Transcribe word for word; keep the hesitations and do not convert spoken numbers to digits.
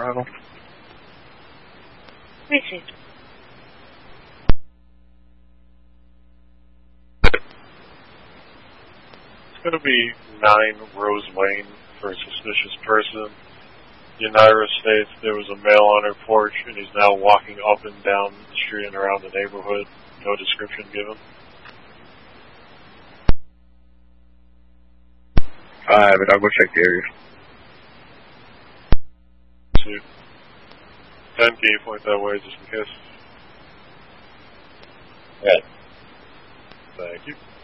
rental. Received. It's going to be nine Rose Lane for a suspicious person. Yanira states there was a male on her porch and he's now walking up and down the street and around the neighborhood. No description given. I have it. I'll go check the area. Sweet. ten, can you point that way just in case? Right. Thank you.